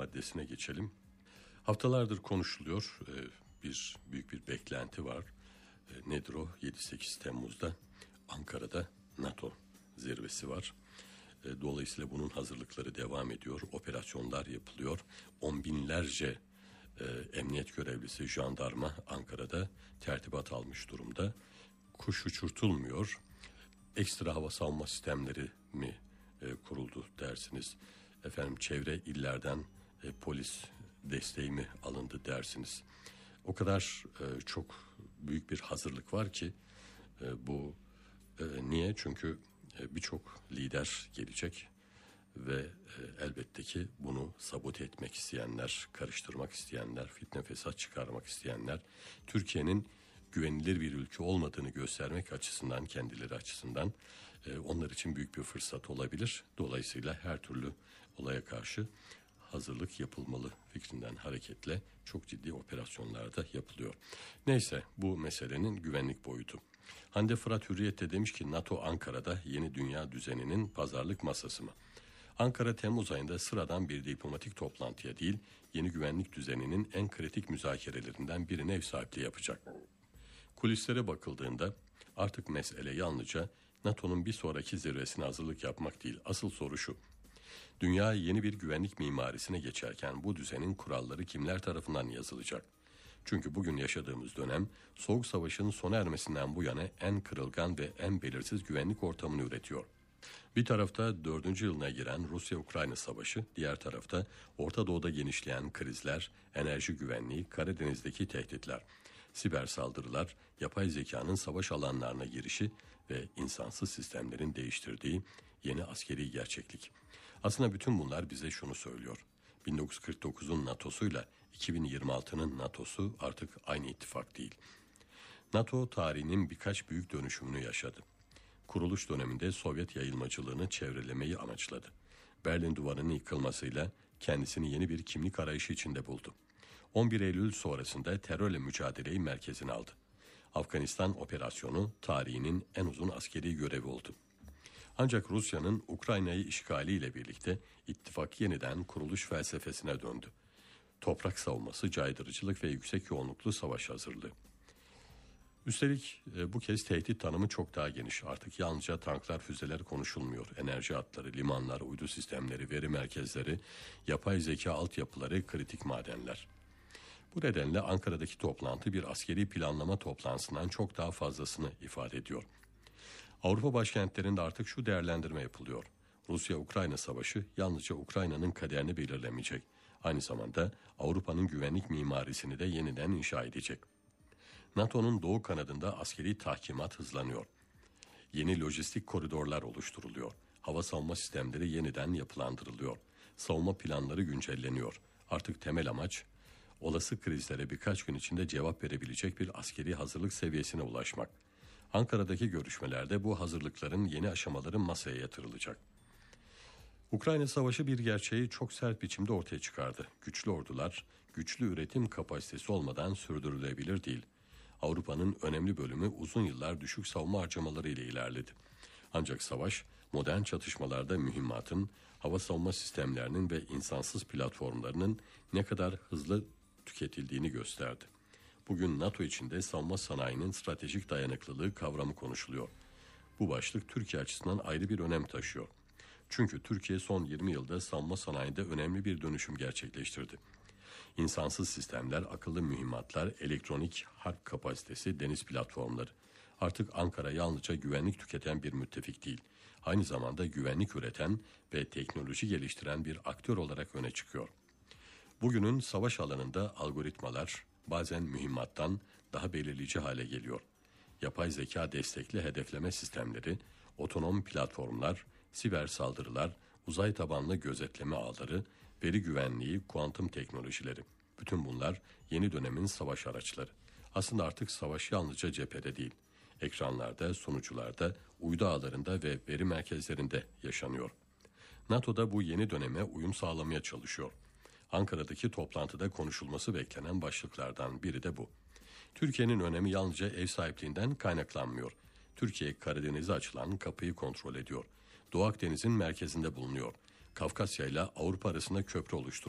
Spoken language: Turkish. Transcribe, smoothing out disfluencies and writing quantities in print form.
maddesine geçelim. Haftalardır konuşuluyor. Büyük bir beklenti var. Nedir o? 7-8 Temmuz'da Ankara'da NATO zirvesi var. Dolayısıyla bunun hazırlıkları devam ediyor. Operasyonlar yapılıyor. On binlerce emniyet görevlisi, jandarma Ankara'da tertibat almış durumda. Kuş uçurtulmuyor. Ekstra hava savunma sistemleri mi kuruldu dersiniz? Çevre illerden polis desteği mi alındı dersiniz? O kadar çok büyük bir hazırlık var ki bu niye? Çünkü birçok lider gelecek ve elbette ki bunu sabote etmek isteyenler, karıştırmak isteyenler, fitne fesat çıkarmak isteyenler, Türkiye'nin güvenilir bir ülke olmadığını göstermek açısından, kendileri açısından onlar için büyük bir fırsat olabilir. Dolayısıyla her türlü olaya karşı hazırlık yapılmalı fikrinden hareketle çok ciddi operasyonlar da yapılıyor. Neyse, bu meselenin güvenlik boyutu. Hande Fırat Hürriyet'te demiş ki NATO Ankara'da yeni dünya düzeninin pazarlık masası mı? Ankara Temmuz ayında sıradan bir diplomatik toplantıya değil, yeni güvenlik düzeninin en kritik müzakerelerinden birine ev sahipliği yapacak. Kulislere bakıldığında artık mesele yalnızca NATO'nun bir sonraki zirvesine hazırlık yapmak değil. Asıl soru şu: dünya yeni bir güvenlik mimarisine geçerken bu düzenin kuralları kimler tarafından yazılacak? Çünkü bugün yaşadığımız dönem Soğuk Savaş'ın sona ermesinden bu yana en kırılgan ve en belirsiz güvenlik ortamını üretiyor. Bir tarafta 4. yılına giren Rusya-Ukrayna savaşı, diğer tarafta Orta Doğu'da genişleyen krizler, enerji güvenliği, Karadeniz'deki tehditler, siber saldırılar, yapay zekanın savaş alanlarına girişi ve insansız sistemlerin değiştirdiği yeni askeri gerçeklik. Aslında bütün bunlar bize şunu söylüyor: 1949'un NATO'suyla 2026'nın NATO'su artık aynı ittifak değil. NATO tarihinin birkaç büyük dönüşümünü yaşadı. Kuruluş döneminde Sovyet yayılmacılığını çevrelemeyi amaçladı. Berlin Duvarı'nın yıkılmasıyla kendisini yeni bir kimlik arayışı içinde buldu. 11 Eylül sonrasında terörle mücadeleyi merkezine aldı. Afganistan operasyonu tarihinin en uzun askeri görevi oldu. Ancak Rusya'nın Ukrayna'yı işgaliyle birlikte ittifak yeniden kuruluş felsefesine döndü. Toprak savunması, caydırıcılık ve yüksek yoğunluklu savaş hazırlığı. Üstelik bu kez tehdit tanımı çok daha geniş. Artık yalnızca tanklar, füzeler konuşulmuyor. Enerji hatları, limanlar, uydu sistemleri, veri merkezleri, yapay zeka altyapıları, kritik madenler. Bu nedenle Ankara'daki toplantı bir askeri planlama toplantısından çok daha fazlasını ifade ediyor. Avrupa başkentlerinde artık şu değerlendirme yapılıyor: Rusya-Ukrayna savaşı yalnızca Ukrayna'nın kaderini belirlemeyecek. Aynı zamanda Avrupa'nın güvenlik mimarisini de yeniden inşa edecek. NATO'nun doğu kanadında askeri tahkimat hızlanıyor. Yeni lojistik koridorlar oluşturuluyor. Hava savunma sistemleri yeniden yapılandırılıyor. Savunma planları güncelleniyor. Artık temel amaç olası krizlere birkaç gün içinde cevap verebilecek bir askeri hazırlık seviyesine ulaşmak. Ankara'daki görüşmelerde bu hazırlıkların yeni aşamaları masaya yatırılacak. Ukrayna Savaşı bir gerçeği çok sert biçimde ortaya çıkardı. Güçlü ordular, güçlü üretim kapasitesi olmadan sürdürülebilir değil. Avrupa'nın önemli bölümü uzun yıllar düşük savunma harcamaları ile ilerledi. Ancak savaş, modern çatışmalarda mühimmatın, hava savunma sistemlerinin ve insansız platformlarının ne kadar hızlı tüketildiğini gösterdi. Bugün NATO içinde savunma sanayinin stratejik dayanıklılığı kavramı konuşuluyor. Bu başlık Türkiye açısından ayrı bir önem taşıyor. Çünkü Türkiye son 20 yılda savunma sanayinde önemli bir dönüşüm gerçekleştirdi. İnsansız sistemler, akıllı mühimmatlar, elektronik harp kapasitesi, deniz platformları. Artık Ankara yalnızca güvenlik tüketen bir müttefik değil, aynı zamanda güvenlik üreten ve teknoloji geliştiren bir aktör olarak öne çıkıyor. Bugünün savaş alanında algoritmalar bazen mühimmattan daha belirleyici hale geliyor. Yapay zeka destekli hedefleme sistemleri, otonom platformlar, siber saldırılar, uzay tabanlı gözetleme ağları, veri güvenliği, kuantum teknolojileri. Bütün bunlar yeni dönemin savaş araçları. Aslında artık savaş yalnızca cephede değil, ekranlarda, sunucularda, uydu ağlarında ve veri merkezlerinde yaşanıyor. NATO da bu yeni döneme uyum sağlamaya çalışıyor. Ankara'daki toplantıda konuşulması beklenen başlıklardan biri de bu. Türkiye'nin önemi yalnızca ev sahipliğinden kaynaklanmıyor. Türkiye Karadeniz'e açılan kapıyı kontrol ediyor. Doğu Akdeniz'in merkezinde bulunuyor. Kafkasya ile Avrupa arasında köprü oluşturuyor.